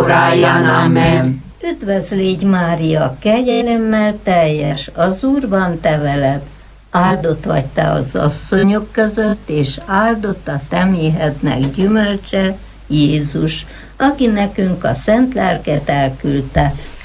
óráján. Amen. Üdvözlégy Mária, kegyelemmel teljes, az Úr van te veled. Áldott vagy te az asszonyok között, és áldott a te méhednek gyümölcse, Jézus, aki nekünk a szent lelket elküldte.